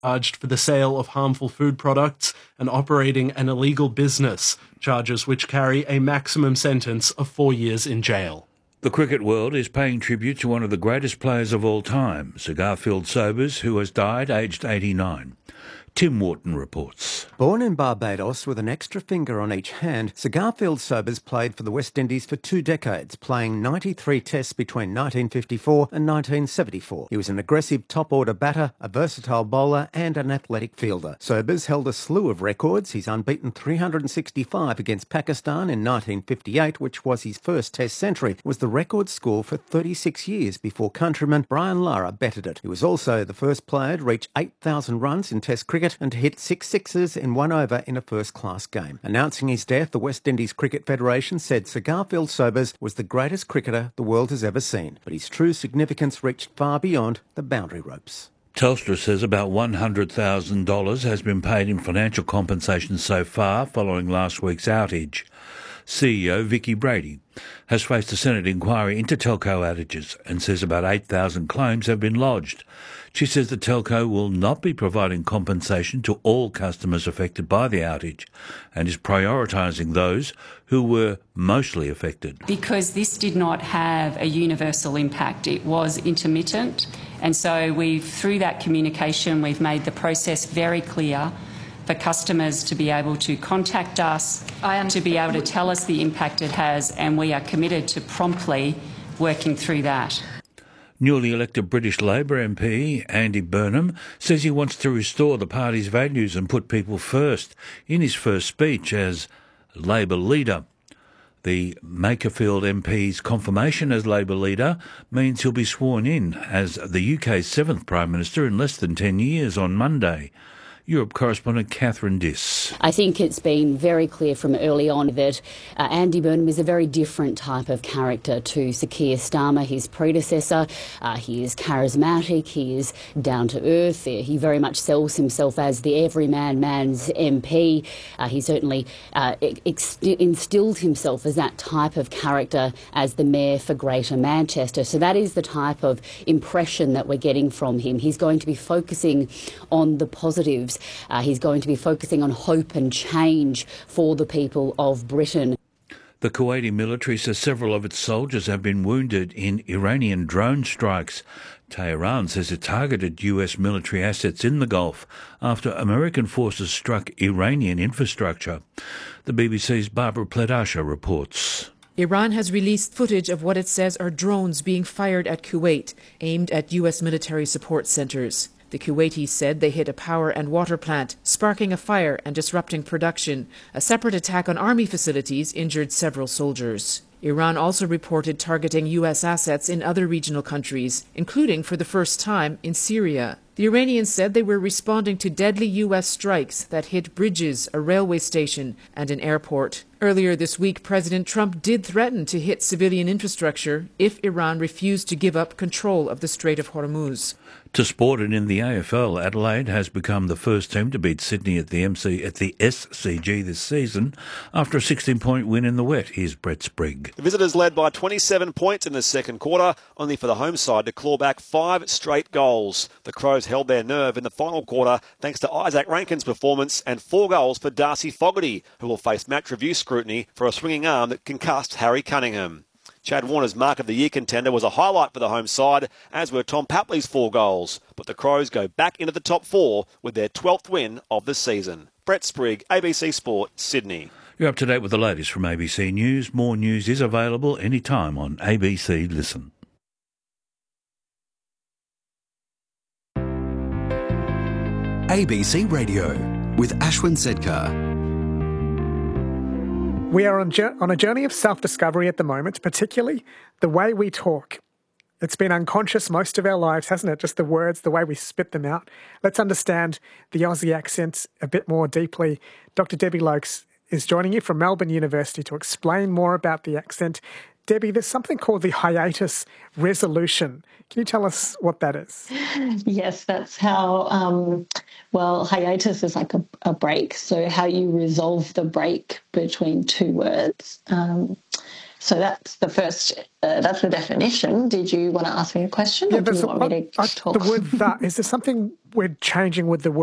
charged for the sale of harmful food products and operating an illegal business, charges which carry a maximum sentence of 4 years in jail. The cricket world is paying tribute to one of the greatest players of all time, Sir Garfield Sobers, who has died aged 89. Tim Wharton reports. Born in Barbados with an extra finger on each hand, Sir Garfield Sobers played for the West Indies for 2 decades, playing 93 tests between 1954 and 1974. He was an aggressive top-order batter, a versatile bowler and an athletic fielder. Sobers held a slew of records. He's unbeaten 365 against Pakistan in 1958, which was his first test century. It was the record score for 36 years before countryman Brian Lara bettered it. He was also the first player to reach 8,000 runs in test cricket and to hit 6 sixes in 1 over in a first-class game. Announcing his death, the West Indies Cricket Federation said Sir Garfield Sobers was the greatest cricketer the world has ever seen, but his true significance reached far beyond the boundary ropes. Telstra says about $100,000 has been paid in financial compensation so far following last week's outage. CEO Vicky Brady has faced a Senate inquiry into telco outages and says about 8,000 claims have been lodged. She says the telco will not be providing compensation to all customers affected by the outage and is prioritising those who were mostly affected. Because this did not have a universal impact, it was intermittent, and so through that communication, we've made the process very clear for customers to be able to contact us, to be able to tell us the impact it has, and we are committed to promptly working through that. Newly elected British Labor MP Andy Burnham says he wants to restore the party's values and put people first in his first speech as Labor leader. The Makerfield MP's confirmation as Labor leader means he'll be sworn in as the UK's 7th Prime Minister in less than 10 years on Monday. Europe correspondent Catherine Diss. I think it's been very clear from early on that Andy Burnham is a very different type of character to Sir Keir Starmer, his predecessor. He is charismatic, he is down to earth, he very much sells himself as the everyman man's MP. He certainly instilled himself as that type of character as the Mayor for Greater Manchester. So that is the type of impression that we're getting from him. He's going to be focusing on the positives. He's going to be focusing on hope and change for the people of Britain. The Kuwaiti military says several of its soldiers have been wounded in Iranian drone strikes. Tehran says it targeted US military assets in the Gulf after American forces struck Iranian infrastructure. The BBC's Barbara Pledasha reports. Iran has released footage of what it says are drones being fired at Kuwait, aimed at US military support centres. The Kuwaitis said they hit a power and water plant, sparking a fire and disrupting production. A separate attack on army facilities injured several soldiers. Iran also reported targeting US assets in other regional countries, including for the first time in Syria. The Iranians said they were responding to deadly US strikes that hit bridges, a railway station and an airport. Earlier this week, President Trump did threaten to hit civilian infrastructure if Iran refused to give up control of the Strait of Hormuz. To sport and in the AFL, Adelaide has become the first team to beat Sydney at the SCG this season after a 16-point win in the wet. Here's Brett Sprigg. The visitors led by 27 points in the second quarter, only for the home side to claw back 5 straight goals. The Crows held their nerve in the final quarter thanks to Isaac Rankin's performance and 4 goals for Darcy Fogarty, who will face match review scrutiny for a swinging arm that concussed Harry Cunningham. Chad Warner's Mark of the Year contender was a highlight for the home side, as were Tom Papley's 4 goals. But the Crows go back into the top 4 with their 12th win of the season. Brett Sprigg, ABC Sport, Sydney. You're up to date with the latest from ABC News. More news is available anytime on ABC Listen. ABC Radio with Ashwin Sedkar. We are on a journey of self-discovery at the moment, particularly the way we talk. It's been unconscious most of our lives, hasn't it? Just the words, the way we spit them out. Let's understand the Aussie accent a bit more deeply. Dr. Debbie Lokes is joining you from Melbourne University to explain more about the accent. Debbie, there's something called the hiatus resolution. Can you tell us what that is? Yes, that's how, hiatus is like a break. So how you resolve the break between 2 words. So that's the first, that's the definition. Did you want to ask me a question, or do you want me to talk? The word "that," is there something we're changing with the word